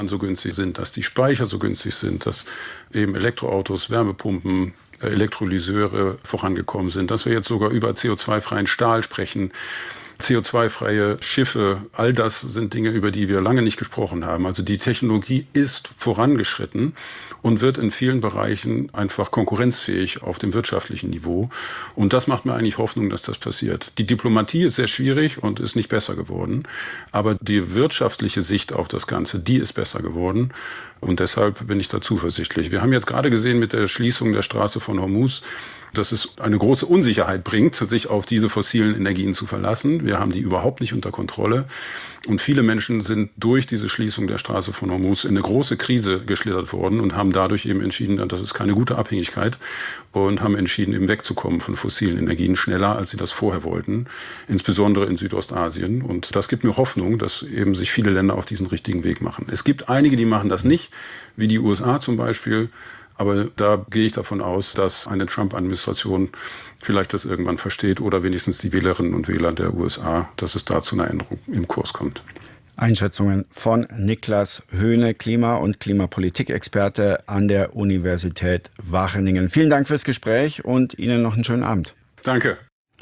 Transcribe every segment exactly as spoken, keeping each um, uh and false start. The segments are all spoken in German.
so günstig sind, dass die Speicher so günstig sind, dass eben Elektroautos, Wärmepumpen, Elektrolyseure vorangekommen sind, dass wir jetzt sogar über C O zwei freien Stahl sprechen, C O zwei freie Schiffe, all das sind Dinge, über die wir lange nicht gesprochen haben. Also die Technologie ist vorangeschritten und wird in vielen Bereichen einfach konkurrenzfähig auf dem wirtschaftlichen Niveau. Und das macht mir eigentlich Hoffnung, dass das passiert. Die Diplomatie ist sehr schwierig und ist nicht besser geworden. Aber die wirtschaftliche Sicht auf das Ganze, die ist besser geworden. Und deshalb bin ich da zuversichtlich. Wir haben jetzt gerade gesehen mit der Schließung der Straße von Hormuz, dass es eine große Unsicherheit bringt, sich auf diese fossilen Energien zu verlassen. Wir haben die überhaupt nicht unter Kontrolle. Und viele Menschen sind durch diese Schließung der Straße von Hormuz in eine große Krise geschlittert worden und haben dadurch eben entschieden, das ist keine gute Abhängigkeit, und haben entschieden, eben wegzukommen von fossilen Energien schneller, als sie das vorher wollten, insbesondere in Südostasien. Und das gibt mir Hoffnung, dass eben sich viele Länder auf diesen richtigen Weg machen. Es gibt einige, die machen das nicht, wie die U S A zum Beispiel. Aber da gehe ich davon aus, dass eine Trump-Administration vielleicht das irgendwann versteht oder wenigstens die Wählerinnen und Wähler der U S A, dass es da zu einer Änderung im Kurs kommt. Einschätzungen von Niklas Höhne, Klima- und Klimapolitikexperte an der Universität Wageningen. Vielen Dank fürs Gespräch und Ihnen noch einen schönen Abend. Danke.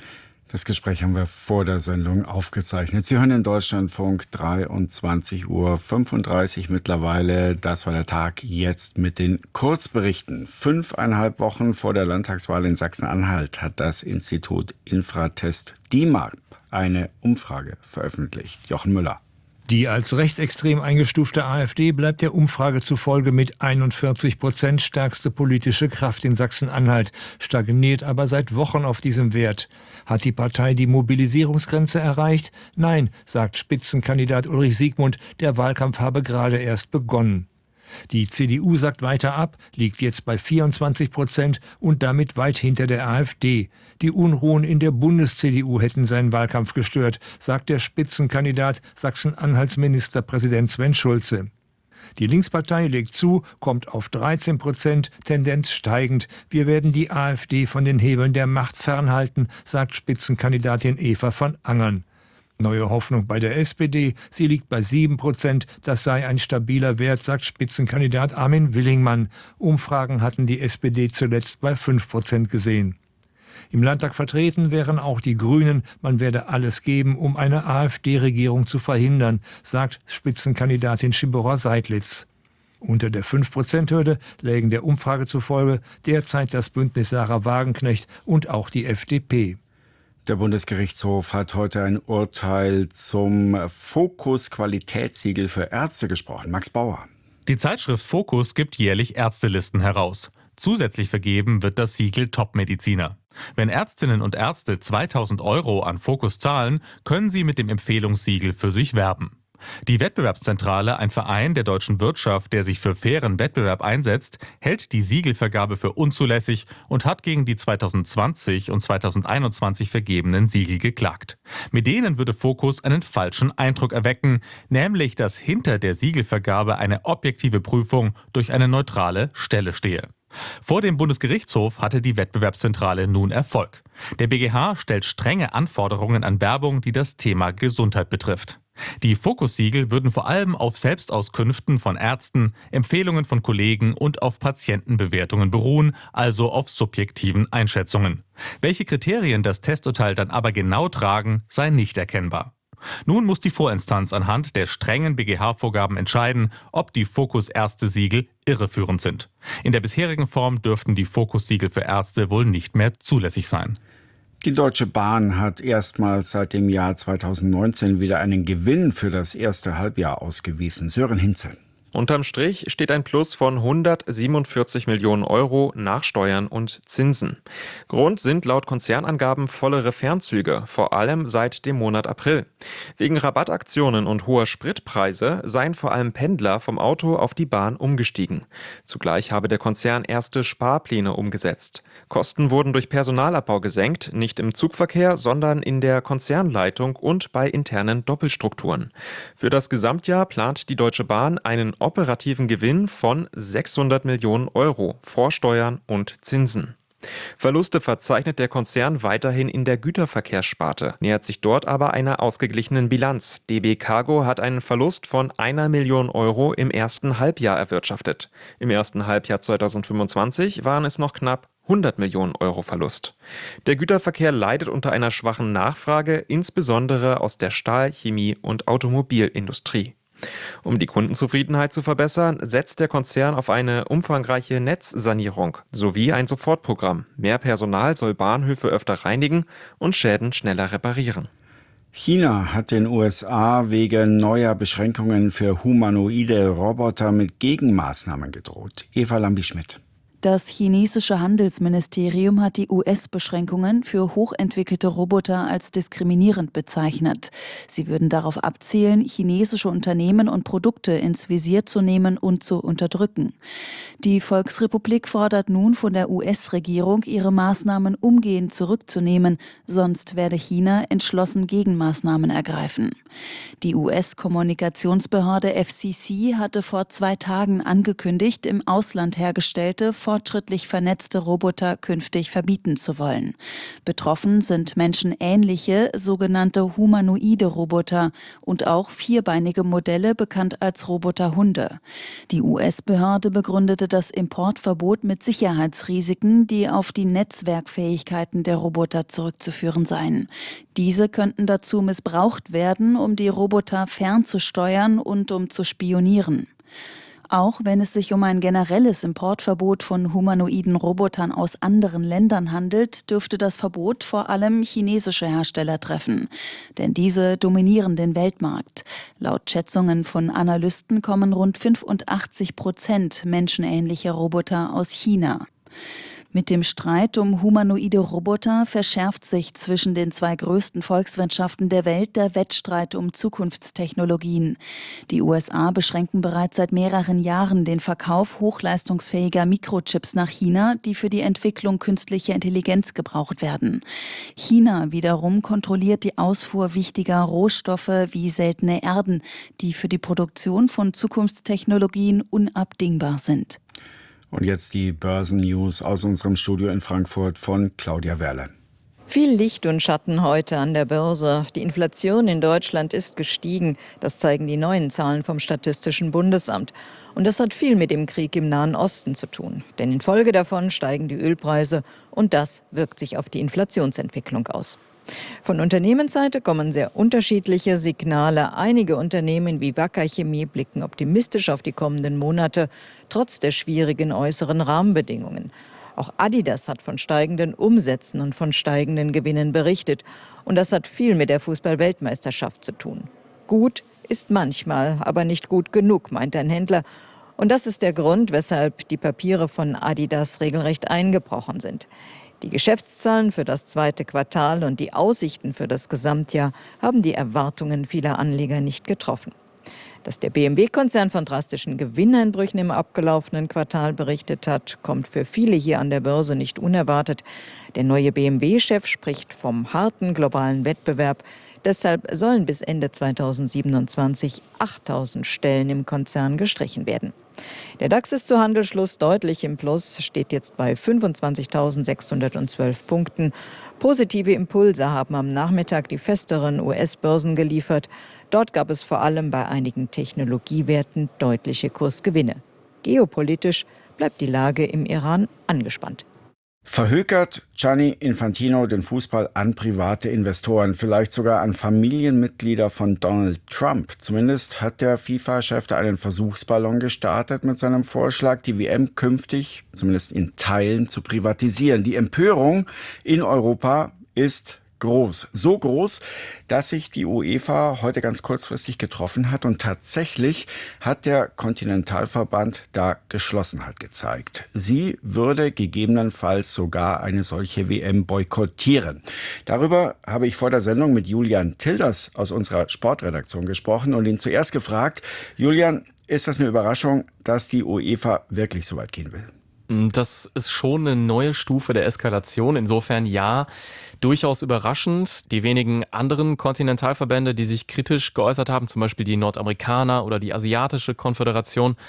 Das Gespräch haben wir vor der Sendung aufgezeichnet. Sie hören den Deutschlandfunk, dreiundzwanzig Uhr fünfunddreißig mittlerweile. Das war der Tag jetzt mit den Kurzberichten. Fünfeinhalb Wochen vor der Landtagswahl in Sachsen-Anhalt hat das Institut Infratest D I M A P eine Umfrage veröffentlicht. Jochen Müller. Die als rechtsextrem eingestufte AfD bleibt der Umfrage zufolge mit einundvierzig Prozent stärkste politische Kraft in Sachsen-Anhalt, stagniert aber seit Wochen auf diesem Wert. Hat die Partei die Mobilisierungsgrenze erreicht? Nein, sagt Spitzenkandidat Ulrich Siegmund, der Wahlkampf habe gerade erst begonnen. Die C D U sagt weiter ab, liegt jetzt bei vierundzwanzig Prozent und damit weit hinter der AfD. Die Unruhen in der Bundes-C D U hätten seinen Wahlkampf gestört, sagt der Spitzenkandidat Sachsen-Anhalts Ministerpräsident Sven Schulze. Die Linkspartei legt zu, kommt auf dreizehn Prozent, Tendenz steigend. Wir werden die AfD von den Hebeln der Macht fernhalten, sagt Spitzenkandidatin Eva von Angern. Neue Hoffnung bei der S P D, sie liegt bei sieben Prozent. Das sei ein stabiler Wert, sagt Spitzenkandidat Armin Willingmann. Umfragen hatten die S P D zuletzt bei fünf Prozent gesehen. Im Landtag vertreten wären auch die Grünen. Man werde alles geben, um eine AfD-Regierung zu verhindern, sagt Spitzenkandidatin Schiborer-Seidlitz. Unter der fünf Prozent Hürde lägen der Umfrage zufolge derzeit das Bündnis Sarah Wagenknecht und auch die F D P. Der Bundesgerichtshof hat heute ein Urteil zum Fokus-Qualitätssiegel für Ärzte gesprochen. Max Bauer. Die Zeitschrift Fokus gibt jährlich Ärztelisten heraus. Zusätzlich vergeben wird das Siegel Top-Mediziner. Wenn Ärztinnen und Ärzte zweitausend Euro an Fokus zahlen, können sie mit dem Empfehlungssiegel für sich werben. Die Wettbewerbszentrale, ein Verein der deutschen Wirtschaft, der sich für fairen Wettbewerb einsetzt, hält die Siegelvergabe für unzulässig und hat gegen die zweitausendzwanzig und zweitausendeinundzwanzig vergebenen Siegel geklagt. Mit denen würde Fokus einen falschen Eindruck erwecken, nämlich dass hinter der Siegelvergabe eine objektive Prüfung durch eine neutrale Stelle stehe. Vor dem Bundesgerichtshof hatte die Wettbewerbszentrale nun Erfolg. Der B G H stellt strenge Anforderungen an Werbung, die das Thema Gesundheit betrifft. Die Fokussiegel würden vor allem auf Selbstauskünften von Ärzten, Empfehlungen von Kollegen und auf Patientenbewertungen beruhen, also auf subjektiven Einschätzungen. Welche Kriterien das Testurteil dann aber genau tragen, sei nicht erkennbar. Nun muss die Vorinstanz anhand der strengen B G H-Vorgaben entscheiden, ob die Fokus-Ärzte-Siegel irreführend sind. In der bisherigen Form dürften die Fokus-Siegel für Ärzte wohl nicht mehr zulässig sein. Die Deutsche Bahn hat erstmals seit dem Jahr zweitausendneunzehn wieder einen Gewinn für das erste Halbjahr ausgewiesen. Sören Hinze. Unterm Strich steht ein Plus von hundertsiebenundvierzig Millionen Euro nach Steuern und Zinsen. Grund sind laut Konzernangaben vollere Fernzüge, vor allem seit dem Monat April. Wegen Rabattaktionen und hoher Spritpreise seien vor allem Pendler vom Auto auf die Bahn umgestiegen. Zugleich habe der Konzern erste Sparpläne umgesetzt. Kosten wurden durch Personalabbau gesenkt, nicht im Zugverkehr, sondern in der Konzernleitung und bei internen Doppelstrukturen. Für das Gesamtjahr plant die Deutsche Bahn einen operativen Gewinn von sechshundert Millionen Euro vor Steuern und Zinsen. Verluste verzeichnet der Konzern weiterhin in der Güterverkehrssparte, nähert sich dort aber einer ausgeglichenen Bilanz. D B Cargo hat einen Verlust von einer Million Euro im ersten Halbjahr erwirtschaftet. Im ersten Halbjahr zweitausendfünfundzwanzig waren es noch knapp hundert Millionen Euro Verlust. Der Güterverkehr leidet unter einer schwachen Nachfrage, insbesondere aus der Stahl-, Chemie- und Automobilindustrie. Um die Kundenzufriedenheit zu verbessern, setzt der Konzern auf eine umfangreiche Netzsanierung sowie ein Sofortprogramm. Mehr Personal soll Bahnhöfe öfter reinigen und Schäden schneller reparieren. China hat den U S A wegen neuer Beschränkungen für humanoide Roboter mit Gegenmaßnahmen gedroht. Eva Lambi-Schmidt. Das chinesische Handelsministerium hat die U S-Beschränkungen für hochentwickelte Roboter als diskriminierend bezeichnet. Sie würden darauf abzielen, chinesische Unternehmen und Produkte ins Visier zu nehmen und zu unterdrücken. Die Volksrepublik fordert nun von der U S-Regierung, ihre Maßnahmen umgehend zurückzunehmen, sonst werde China entschlossen Gegenmaßnahmen ergreifen. Die U S-Kommunikationsbehörde F C C hatte vor zwei Tagen angekündigt, im Ausland hergestellte, fortschrittlich vernetzte Roboter künftig verbieten zu wollen. Betroffen sind menschenähnliche, sogenannte humanoide Roboter und auch vierbeinige Modelle, bekannt als Roboterhunde. Die U S-Behörde begründete das Importverbot mit Sicherheitsrisiken, die auf die Netzwerkfähigkeiten der Roboter zurückzuführen seien. Diese könnten dazu missbraucht werden, um die Roboter fernzusteuern und um zu spionieren. Auch wenn es sich um ein generelles Importverbot von humanoiden Robotern aus anderen Ländern handelt, dürfte das Verbot vor allem chinesische Hersteller treffen. Denn diese dominieren den Weltmarkt. Laut Schätzungen von Analysten kommen rund fünfundachtzig Prozent menschenähnlicher Roboter aus China. Mit dem Streit um humanoide Roboter verschärft sich zwischen den zwei größten Volkswirtschaften der Welt der Wettstreit um Zukunftstechnologien. Die U S A beschränken bereits seit mehreren Jahren den Verkauf hochleistungsfähiger Mikrochips nach China, die für die Entwicklung künstlicher Intelligenz gebraucht werden. China wiederum kontrolliert die Ausfuhr wichtiger Rohstoffe wie seltene Erden, die für die Produktion von Zukunftstechnologien unabdingbar sind. Und jetzt die Börsennews aus unserem Studio in Frankfurt von Claudia Werle. Viel Licht und Schatten heute an der Börse. Die Inflation in Deutschland ist gestiegen. Das zeigen die neuen Zahlen vom Statistischen Bundesamt. Und das hat viel mit dem Krieg im Nahen Osten zu tun. Denn infolge davon steigen die Ölpreise und das wirkt sich auf die Inflationsentwicklung aus. Von Unternehmensseite kommen sehr unterschiedliche Signale. Einige Unternehmen wie Wacker Chemie blicken optimistisch auf die kommenden Monate, trotz der schwierigen äußeren Rahmenbedingungen. Auch Adidas hat von steigenden Umsätzen und von steigenden Gewinnen berichtet. Und das hat viel mit der Fußball-Weltmeisterschaft zu tun. Gut ist manchmal, aber nicht gut genug, meint ein Händler. Und das ist der Grund, weshalb die Papiere von Adidas regelrecht eingebrochen sind. Die Geschäftszahlen für das zweite Quartal und die Aussichten für das Gesamtjahr haben die Erwartungen vieler Anleger nicht getroffen. Dass der B M W-Konzern von drastischen Gewinneinbrüchen im abgelaufenen Quartal berichtet hat, kommt für viele hier an der Börse nicht unerwartet. Der neue B M W-Chef spricht vom harten globalen Wettbewerb. Deshalb sollen bis Ende zweitausendsiebenundzwanzig achttausend Stellen im Konzern gestrichen werden. Der DAX ist zu Handelsschluss deutlich im Plus, steht jetzt bei fünfundzwanzigtausendsechshundertzwölf Punkten. Positive Impulse haben am Nachmittag die festeren U S-Börsen geliefert. Dort gab es vor allem bei einigen Technologiewerten deutliche Kursgewinne. Geopolitisch bleibt die Lage im Iran angespannt. Verhökert Gianni Infantino den Fußball an private Investoren, vielleicht sogar an Familienmitglieder von Donald Trump. Zumindest hat der FIFA-Chef da einen Versuchsballon gestartet mit seinem Vorschlag, die W M künftig, zumindest in Teilen, zu privatisieren. Die Empörung in Europa ist groß. So groß, dass sich die UEFA heute ganz kurzfristig getroffen hat und tatsächlich hat der Kontinentalverband da Geschlossenheit gezeigt. Sie würde gegebenenfalls sogar eine solche W M boykottieren. Darüber habe ich vor der Sendung mit Julian Tilders aus unserer Sportredaktion gesprochen und ihn zuerst gefragt, Julian, ist das eine Überraschung, dass die UEFA wirklich so weit gehen will? Das ist schon eine neue Stufe der Eskalation. Insofern ja, durchaus überraschend. Die wenigen anderen Kontinentalverbände, die sich kritisch geäußert haben, zum Beispiel die Nordamerikaner oder die Asiatische Konföderation,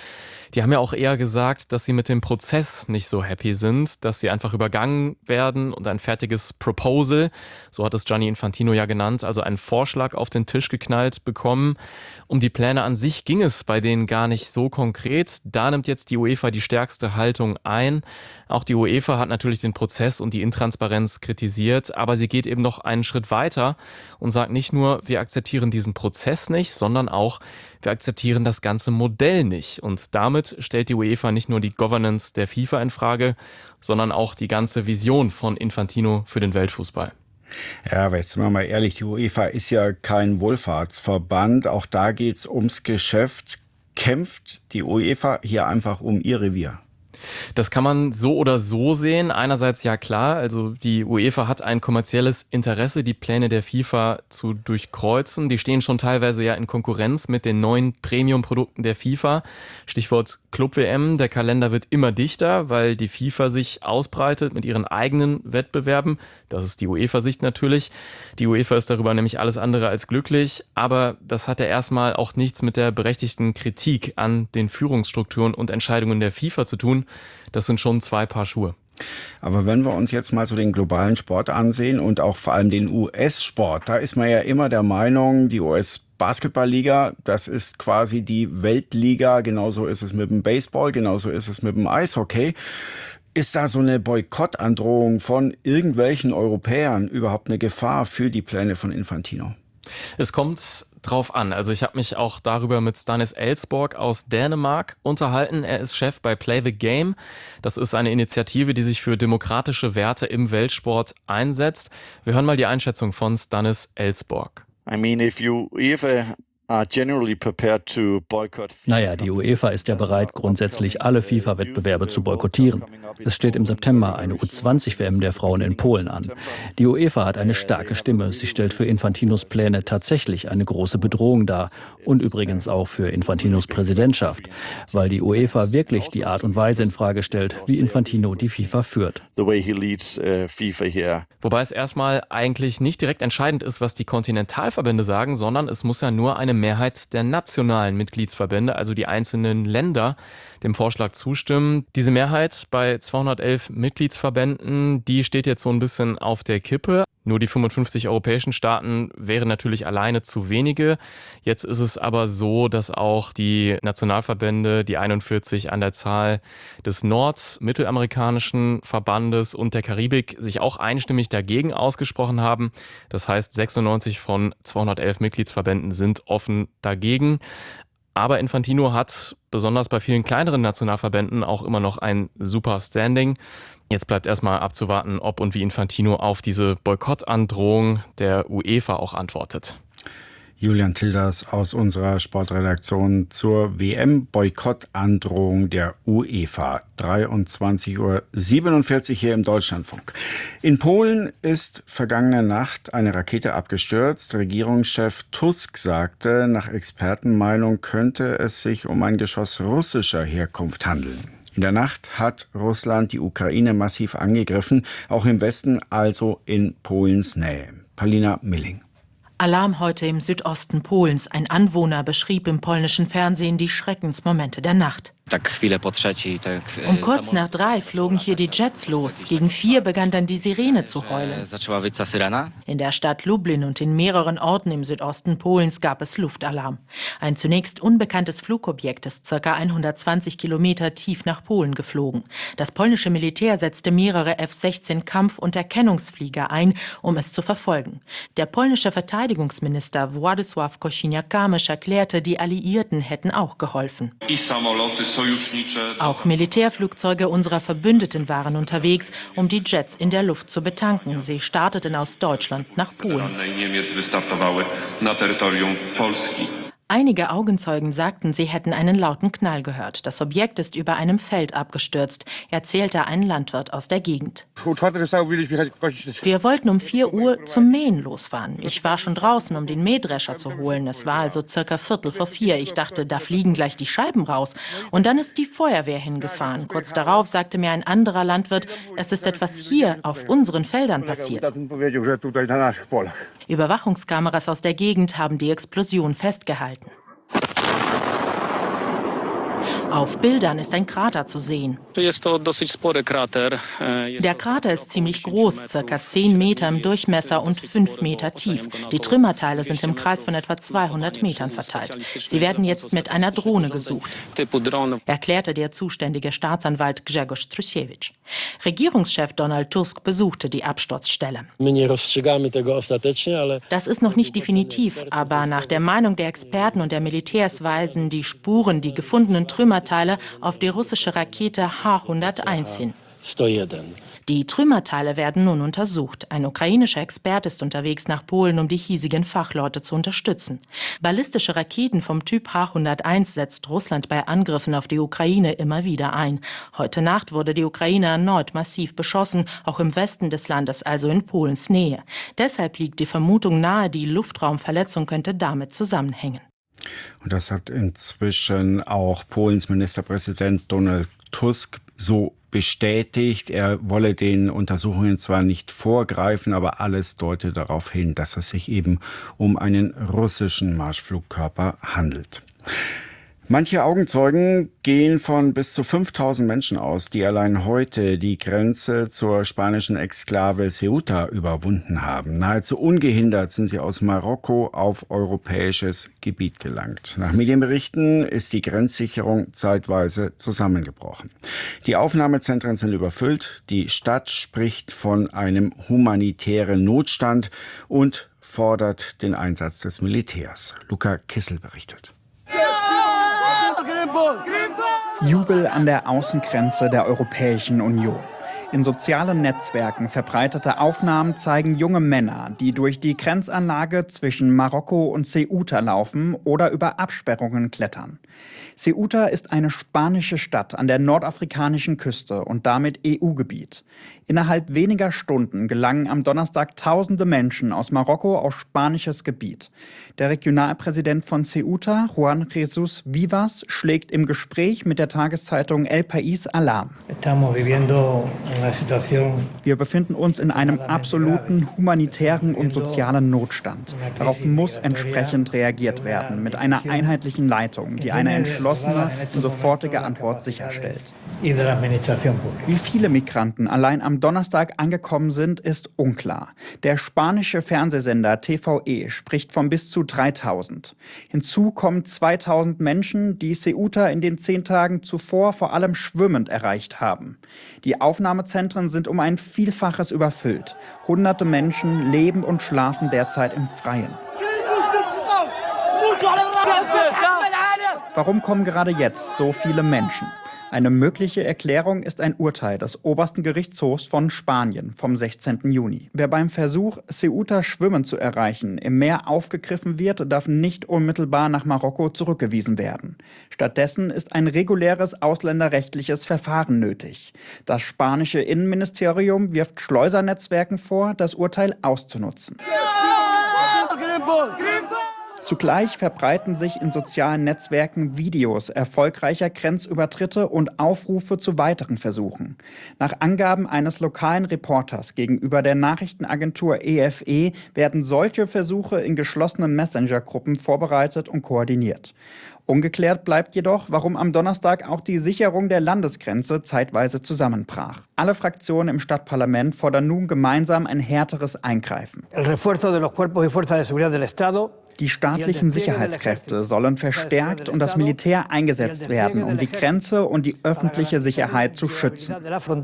Die haben ja auch eher gesagt, dass sie mit dem Prozess nicht so happy sind, dass sie einfach übergangen werden und ein fertiges Proposal, so hat es Gianni Infantino ja genannt, also einen Vorschlag auf den Tisch geknallt bekommen. Um die Pläne an sich ging es bei denen gar nicht so konkret. Da nimmt jetzt die UEFA die stärkste Haltung ein. Auch die UEFA hat natürlich den Prozess und die Intransparenz kritisiert, aber sie geht eben noch einen Schritt weiter und sagt nicht nur, wir akzeptieren diesen Prozess nicht, sondern auch, wir akzeptieren das ganze Modell nicht. Und damit stellt die UEFA nicht nur die Governance der FIFA in Frage, sondern auch die ganze Vision von Infantino für den Weltfußball. Ja, aber jetzt sind wir mal ehrlich, die UEFA ist ja kein Wohlfahrtsverband. Auch da geht's ums Geschäft. Kämpft die UEFA hier einfach um ihr Revier? Das kann man so oder so sehen. Einerseits ja klar, also die UEFA hat ein kommerzielles Interesse, die Pläne der FIFA zu durchkreuzen. Die stehen schon teilweise ja in Konkurrenz mit den neuen Premium-Produkten der FIFA. Stichwort Club-W M. Der Kalender wird immer dichter, weil die FIFA sich ausbreitet mit ihren eigenen Wettbewerben. Das ist die UEFA-Sicht natürlich. Die UEFA ist darüber nämlich alles andere als glücklich. Aber das hat ja erstmal auch nichts mit der berechtigten Kritik an den Führungsstrukturen und Entscheidungen der FIFA zu tun. Das sind schon zwei Paar Schuhe. Aber wenn wir uns jetzt mal so den globalen Sport ansehen und auch vor allem den U S-Sport, da ist man ja immer der Meinung, die U S-Basketballliga, das ist quasi die Weltliga, genauso ist es mit dem Baseball, genauso ist es mit dem Eishockey. Ist da so eine Boykottandrohung von irgendwelchen Europäern überhaupt eine Gefahr für die Pläne von Infantino? Es kommt drauf an. Also ich habe mich auch darüber mit Stanis Elsborg aus Dänemark unterhalten. Er ist Chef bei Play the Game. Das ist eine Initiative, die sich für demokratische Werte im Weltsport einsetzt. Wir hören mal die Einschätzung von Stanis Elsborg. I mean, if you ever are generally prepared to boycott. Naja, die UEFA ist ja bereit, grundsätzlich alle FIFA-Wettbewerbe zu boykottieren. Es steht im September eine U zwanzig W M der Frauen in Polen an. Die UEFA hat eine starke Stimme. Sie stellt für Infantinos Pläne tatsächlich eine große Bedrohung dar. Und übrigens auch für Infantinos Präsidentschaft. Weil die UEFA wirklich die Art und Weise in Frage stellt, wie Infantino die FIFA führt. The way he leads uh, FIFA here. Wobei es erstmal eigentlich nicht direkt entscheidend ist, was die Kontinentalverbände sagen, sondern es muss ja nur eine Mehrheit der nationalen Mitgliedsverbände, also die einzelnen Länder, dem Vorschlag zustimmen. Diese Mehrheit bei zweihundertelf Mitgliedsverbänden, die steht jetzt so ein bisschen auf der Kippe. Nur die fünfundfünfzig europäischen Staaten wären natürlich alleine zu wenige. Jetzt ist es aber so, dass auch die Nationalverbände, die einundvierzig an der Zahl des nordmittelamerikanischen Verbandes und der Karibik, sich auch einstimmig dagegen ausgesprochen haben. Das heißt, sechsundneunzig von zweihundertelf Mitgliedsverbänden sind offen dagegen. Aber Infantino hat besonders bei vielen kleineren Nationalverbänden auch immer noch ein super Standing. Jetzt bleibt erstmal abzuwarten, ob und wie Infantino auf diese Boykottandrohung der UEFA auch antwortet. Julian Tilders aus unserer Sportredaktion zur W M-Boykottandrohung der UEFA. dreiundzwanzig Uhr siebenundvierzig hier im Deutschlandfunk. In Polen ist vergangene Nacht eine Rakete abgestürzt. Regierungschef Tusk sagte, nach Expertenmeinung könnte es sich um ein Geschoss russischer Herkunft handeln. In der Nacht hat Russland die Ukraine massiv angegriffen, auch im Westen, also in Polens Nähe. Paulina Milling. Alarm heute im Südosten Polens. Ein Anwohner beschrieb im polnischen Fernsehen die Schreckensmomente der Nacht. Um kurz nach drei flogen hier die Jets los. Gegen vier begann dann die Sirene zu heulen. In der Stadt Lublin und in mehreren Orten im Südosten Polens gab es Luftalarm. Ein zunächst unbekanntes Flugobjekt ist ca. hundertzwanzig Kilometer tief nach Polen geflogen. Das polnische Militär setzte mehrere F sechzehn Kampf- und Erkennungsflieger ein, um es zu verfolgen. Der polnische Verteidigungsminister Władysław Kosiniak-Kamysz erklärte, die Alliierten hätten auch geholfen. Auch Militärflugzeuge unserer Verbündeten waren unterwegs, um die Jets in der Luft zu betanken. Sie starteten aus Deutschland nach Polen. Einige Augenzeugen sagten, sie hätten einen lauten Knall gehört. Das Objekt ist über einem Feld abgestürzt, erzählte ein Landwirt aus der Gegend. Wir wollten um vier Uhr zum Mähen losfahren. Ich war schon draußen, um den Mähdrescher zu holen. Es war also circa Viertel vor vier. Ich dachte, da fliegen gleich die Scheiben raus. Und dann ist die Feuerwehr hingefahren. Kurz darauf sagte mir ein anderer Landwirt, es ist etwas hier auf unseren Feldern passiert. Überwachungskameras aus der Gegend haben die Explosion festgehalten. Auf Bildern ist ein Krater zu sehen. Der Krater ist ziemlich groß, circa zehn Meter im Durchmesser und fünf Meter tief. Die Trümmerteile sind im Kreis von etwa zweihundert Metern verteilt. Sie werden jetzt mit einer Drohne gesucht, erklärte der zuständige Staatsanwalt Grzegorz Trusiewicz. Regierungschef Donald Tusk besuchte die Absturzstelle. Das ist noch nicht definitiv, aber nach der Meinung der Experten und der Militärs weisen die Spuren, die gefundenen Trümmerteile auf die russische Rakete H hunderteins hin. Die Trümmerteile werden nun untersucht. Ein ukrainischer Experte ist unterwegs nach Polen, um die hiesigen Fachleute zu unterstützen. Ballistische Raketen vom Typ H hunderteins setzt Russland bei Angriffen auf die Ukraine immer wieder ein. Heute Nacht wurde die Ukraine erneut massiv beschossen, auch im Westen des Landes, also in Polens Nähe. Deshalb liegt die Vermutung nahe, die Luftraumverletzung könnte damit zusammenhängen. Und das hat inzwischen auch Polens Ministerpräsident Donald Tusk so bestätigt. Er wolle den Untersuchungen zwar nicht vorgreifen, aber alles deutet darauf hin, dass es sich eben um einen russischen Marschflugkörper handelt. Manche Augenzeugen gehen von bis zu fünftausend Menschen aus, die allein heute die Grenze zur spanischen Exklave Ceuta überwunden haben. Nahezu ungehindert sind sie aus Marokko auf europäisches Gebiet gelangt. Nach Medienberichten ist die Grenzsicherung zeitweise zusammengebrochen. Die Aufnahmezentren sind überfüllt. Die Stadt spricht von einem humanitären Notstand und fordert den Einsatz des Militärs. Luca Kissel berichtet. Jubel an der Außengrenze der Europäischen Union. In sozialen Netzwerken verbreitete Aufnahmen zeigen junge Männer, die durch die Grenzanlage zwischen Marokko und Ceuta laufen oder über Absperrungen klettern. Ceuta ist eine spanische Stadt an der nordafrikanischen Küste und damit E U-Gebiet. Innerhalb weniger Stunden gelangen am Donnerstag tausende Menschen aus Marokko auf spanisches Gebiet. Der Regionalpräsident von Ceuta, Juan Jesus Vivas, schlägt im Gespräch mit der Tageszeitung El País Alarm. Wir befinden uns in einem absoluten humanitären und sozialen Notstand. Darauf muss entsprechend reagiert werden, mit einer einheitlichen Leitung, die eine entschlossene und sofortige Antwort sicherstellt. Wie viele Migranten allein am Donnerstag angekommen sind, ist unklar. Der spanische Fernsehsender T V E spricht von bis zu dreitausend. Hinzu kommen zweitausend Menschen, die Ceuta in den zehn Tagen zuvor vor allem schwimmend erreicht haben. Die Aufnahmezentren sind um ein Vielfaches überfüllt. Hunderte Menschen leben und schlafen derzeit im Freien. Warum kommen gerade jetzt so viele Menschen? Eine mögliche Erklärung ist ein Urteil des obersten Gerichtshofs von Spanien vom sechzehnten Juni. Wer beim Versuch, Ceuta schwimmend zu erreichen, im Meer aufgegriffen wird, darf nicht unmittelbar nach Marokko zurückgewiesen werden. Stattdessen ist ein reguläres ausländerrechtliches Verfahren nötig. Das spanische Innenministerium wirft Schleusernetzwerken vor, das Urteil auszunutzen. Zugleich verbreiten sich in sozialen Netzwerken Videos erfolgreicher Grenzübertritte und Aufrufe zu weiteren Versuchen. Nach Angaben eines lokalen Reporters gegenüber der Nachrichtenagentur E F E werden solche Versuche in geschlossenen Messenger-Gruppen vorbereitet und koordiniert. Ungeklärt bleibt jedoch, warum am Donnerstag auch die Sicherung der Landesgrenze zeitweise zusammenbrach. Alle Fraktionen im Stadtparlament fordern nun gemeinsam ein härteres Eingreifen. Die staatlichen Sicherheitskräfte sollen verstärkt und das Militär eingesetzt werden, um die Grenze und die öffentliche Sicherheit zu schützen.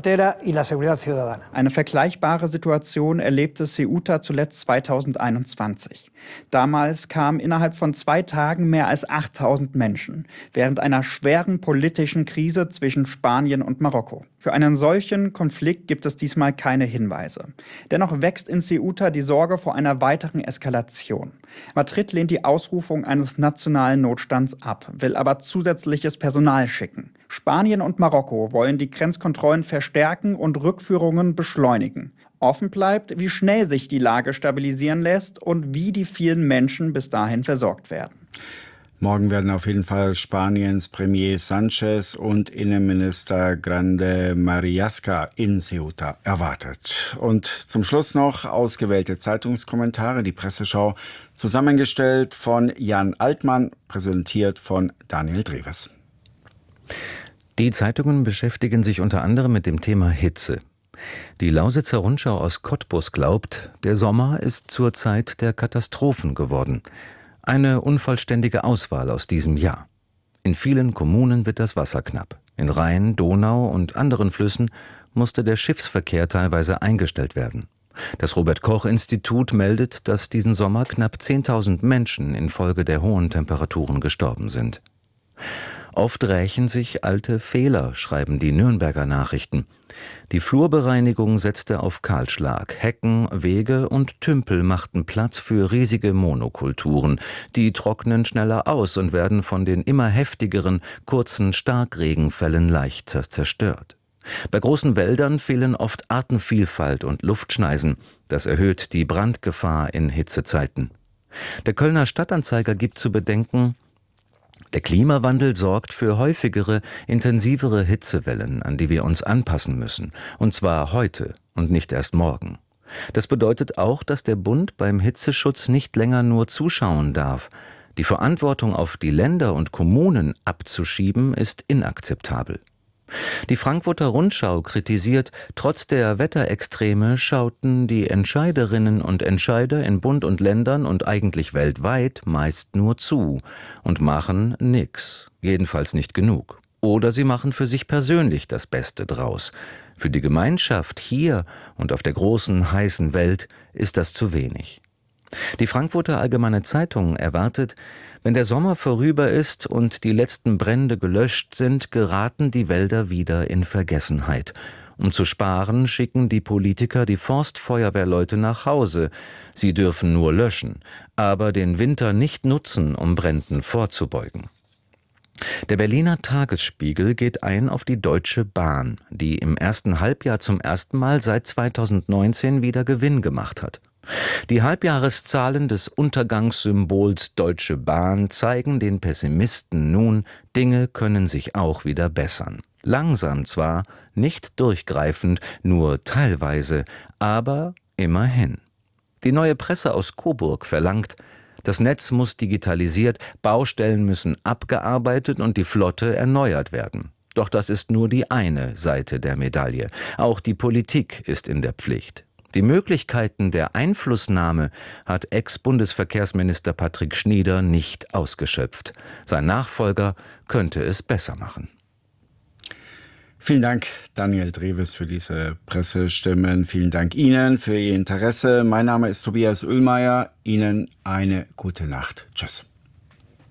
Eine vergleichbare Situation erlebte Ceuta zuletzt zweitausendeinundzwanzig. Damals kamen innerhalb von zwei Tagen mehr als achttausend Menschen, während einer schweren politischen Krise zwischen Spanien und Marokko. Für einen solchen Konflikt gibt es diesmal keine Hinweise. Dennoch wächst in Ceuta die Sorge vor einer weiteren Eskalation. Madrid lehnt die Ausrufung eines nationalen Notstands ab, will aber zusätzliches Personal schicken. Spanien und Marokko wollen die Grenzkontrollen verstärken und Rückführungen beschleunigen. Offen bleibt, wie schnell sich die Lage stabilisieren lässt und wie die vielen Menschen bis dahin versorgt werden. Morgen werden auf jeden Fall Spaniens Premier Sánchez und Innenminister Grande Marlaska in Ceuta erwartet. Und zum Schluss noch ausgewählte Zeitungskommentare, die Presseschau, zusammengestellt von Jan Altmann, präsentiert von Daniel Dreves. Die Zeitungen beschäftigen sich unter anderem mit dem Thema Hitze. Die Lausitzer Rundschau aus Cottbus glaubt, der Sommer ist zur Zeit der Katastrophen geworden. Eine unvollständige Auswahl aus diesem Jahr. In vielen Kommunen wird das Wasser knapp. In Rhein, Donau und anderen Flüssen musste der Schiffsverkehr teilweise eingestellt werden. Das Robert-Koch-Institut meldet, dass diesen Sommer knapp zehntausend Menschen infolge der hohen Temperaturen gestorben sind. Oft rächen sich alte Fehler, schreiben die Nürnberger Nachrichten. Die Flurbereinigung setzte auf Kahlschlag. Hecken, Wege und Tümpel machten Platz für riesige Monokulturen. Die trocknen schneller aus und werden von den immer heftigeren, kurzen Starkregenfällen leichter zerstört. Bei großen Wäldern fehlen oft Artenvielfalt und Luftschneisen. Das erhöht die Brandgefahr in Hitzezeiten. Der Kölner Stadtanzeiger gibt zu bedenken: Der Klimawandel sorgt für häufigere, intensivere Hitzewellen, an die wir uns anpassen müssen. Und zwar heute und nicht erst morgen. Das bedeutet auch, dass der Bund beim Hitzeschutz nicht länger nur zuschauen darf. Die Verantwortung auf die Länder und Kommunen abzuschieben, ist inakzeptabel. Die Frankfurter Rundschau kritisiert, trotz der Wetterextreme schauten die Entscheiderinnen und Entscheider in Bund und Ländern und eigentlich weltweit meist nur zu und machen nix, jedenfalls nicht genug. Oder sie machen für sich persönlich das Beste draus. Für die Gemeinschaft hier und auf der großen, heißen Welt ist das zu wenig. Die Frankfurter Allgemeine Zeitung erwartet, wenn der Sommer vorüber ist und die letzten Brände gelöscht sind, geraten die Wälder wieder in Vergessenheit. Um zu sparen, schicken die Politiker die Forstfeuerwehrleute nach Hause. Sie dürfen nur löschen, aber den Winter nicht nutzen, um Bränden vorzubeugen. Der Berliner Tagesspiegel geht ein auf die Deutsche Bahn, die im ersten Halbjahr zum ersten Mal seit zweitausendneunzehn wieder Gewinn gemacht hat. Die Halbjahreszahlen des Untergangssymbols Deutsche Bahn zeigen den Pessimisten nun, Dinge können sich auch wieder bessern. Langsam zwar, nicht durchgreifend, nur teilweise, aber immerhin. Die Neue Presse aus Coburg verlangt, das Netz muss digitalisiert, Baustellen müssen abgearbeitet und die Flotte erneuert werden. Doch das ist nur die eine Seite der Medaille. Auch die Politik ist in der Pflicht. Die Möglichkeiten der Einflussnahme hat Ex-Bundesverkehrsminister Patrick Schnieder nicht ausgeschöpft. Sein Nachfolger könnte es besser machen. Vielen Dank, Daniel Drewes, für diese Pressestimmen. Vielen Dank Ihnen für Ihr Interesse. Mein Name ist Tobias Uhlmeier. Ihnen eine gute Nacht. Tschüss.